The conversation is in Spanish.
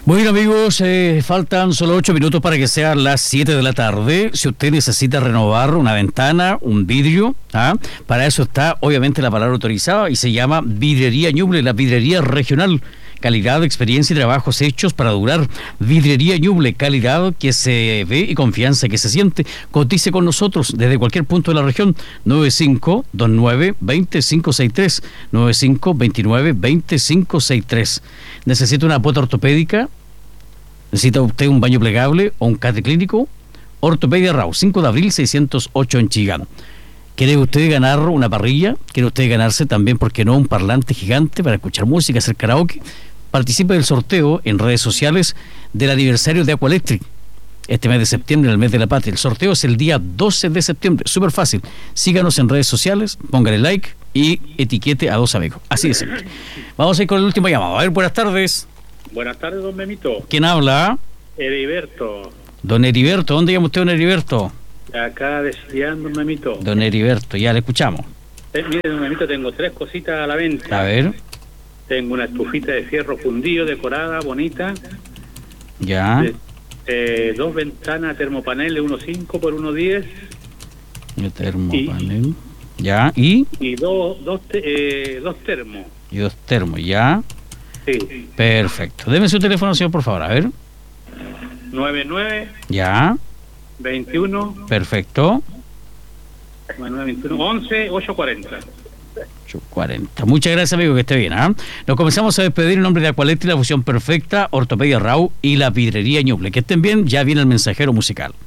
Bueno, amigos, faltan solo 8 minutos para que sean las 7 de la tarde. Si usted necesita renovar una ventana, un vidrio, para eso está obviamente la palabra autorizada y se llama Vidrería Ñuble, la vidrería regional. Calidad, experiencia y trabajos hechos para durar. Vidrería Ñuble, calidad que se ve y confianza que se siente. Cotice con nosotros desde cualquier punto de la región. 9529-2563, 9529-2563. ¿Necesita una pota ortopédica? ¿Necesita usted un baño plegable o un catre clínico? Ortopedia Rau, 5 de abril 608 en Chillán. ¿Quiere usted ganar una parrilla? ¿Quiere usted ganarse también, por qué no, un parlante gigante para escuchar música, hacer karaoke? Participe del sorteo en redes sociales del aniversario de Aqualectric. Este mes de septiembre, el mes de la patria. El sorteo es el día 12 de septiembre. Súper fácil. Síganos en redes sociales, póngale like y etiquete a 2 amigos. Así de simple. Vamos a ir con el último llamado. A ver, buenas tardes. Buenas tardes, don Memito. ¿Quién habla? Heriberto. Don Heriberto. ¿Dónde llama usted, don Heriberto? Acá de Chillán, don Memito. Don Heriberto, ya le escuchamos. Mire, don Memito, tengo 3 cositas a la venta. A ver. Tengo una estufita de fierro fundido, decorada, bonita. Ya. 2 ventanas termopaneles, 1.5 por 1.10. Termopanel. Ya. ¿Y? Y dos termos. Y 2 termos, ya. Sí. Perfecto. Deme su teléfono, señor, por favor. A ver. 99. Ya. 21. Perfecto. 21. 11 840. 840. Muchas gracias, amigo, que esté bien. Nos comenzamos a despedir en nombre de Aqualectric, la fusión perfecta, Ortopedia Rau y la Vidrería Ñuble. Que estén bien, ya viene el mensajero musical.